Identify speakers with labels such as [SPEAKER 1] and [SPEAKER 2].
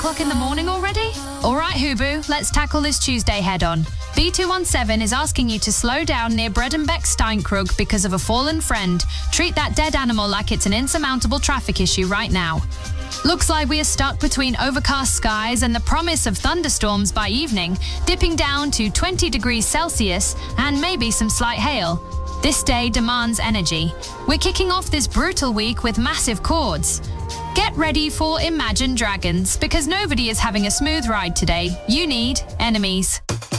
[SPEAKER 1] o'clock in the morning already? All right, Hubu, let's tackle this Tuesday head-on. B217 is asking you to slow down near Bredenbeck Steinkrug because of a fallen friend. Treat that dead animal like it's an insurmountable traffic issue right now. Looks like we are stuck between overcast skies and the promise of thunderstorms by evening, dipping down to 20 degrees Celsius and maybe some slight hail. This day demands energy. We're kicking off this brutal week with massive chords. Get ready for Imagine Dragons, because nobody is having a smooth ride today. You need enemies.